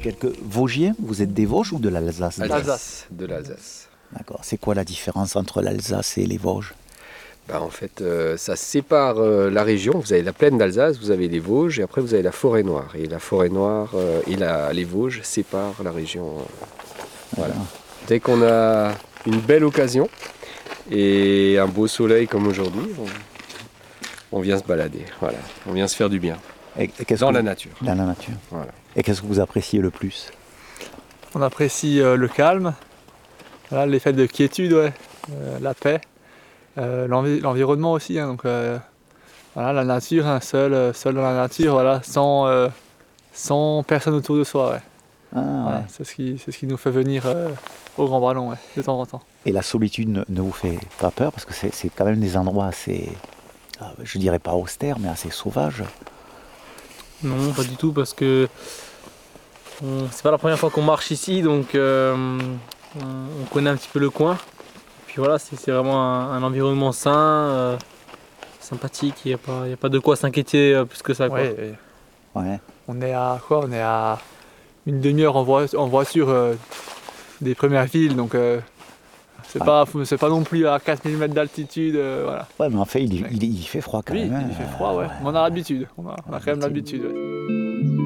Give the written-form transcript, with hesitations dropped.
quelques Vosgiens. Vous êtes des Vosges ou de l'Alsace? De l'Alsace. D'accord. C'est quoi la différence entre l'Alsace et les Vosges? En fait, ça sépare la région. Vous avez la plaine d'Alsace, vous avez les Vosges, et après vous avez la forêt noire. Et la forêt noire et les Vosges séparent la région. Voilà. Dès qu'on a une belle occasion et un beau soleil comme aujourd'hui, on vient se balader. Voilà. On vient se faire du bien. Dans la nature. Dans la nature. Voilà. Et qu'est-ce que vous appréciez le plus? On apprécie le calme, voilà, l'effet de quiétude, ouais, la paix, l'environnement aussi. Donc, voilà, la nature, hein, seul dans la nature, voilà, sans personne autour de soi. Ouais. Voilà, c'est ce qui nous fait venir au Grand Brallon, ouais, de temps en temps. Et la solitude ne vous fait pas peur? Parce que c'est quand même des endroits assez, je dirais pas austères, mais assez sauvages. Non, pas du tout, parce que c'est pas la première fois qu'on marche ici, donc on connaît un petit peu le coin. Puis voilà, c'est vraiment un environnement sain, sympathique, il n'y a pas de quoi s'inquiéter plus que ça. Quoi. Ouais. On est à quoi? On est à une demi-heure en voiture des premières villes, donc c'est pas non plus à 4000 mètres d'altitude. Voilà. Ouais, mais en fait, il fait froid quand même. Oui, il fait froid, ouais. Mais on a l'habitude, on a quand même l'habitude. Ouais.